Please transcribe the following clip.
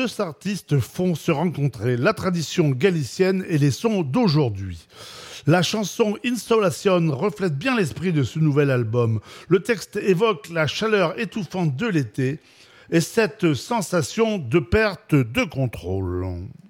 deux artistes font se rencontrer la tradition galicienne et les sons d'aujourd'hui. La chanson Installation reflète bien l'esprit de ce nouvel album. Le texte évoque la chaleur étouffante de l'été et cette sensation de perte de contrôle.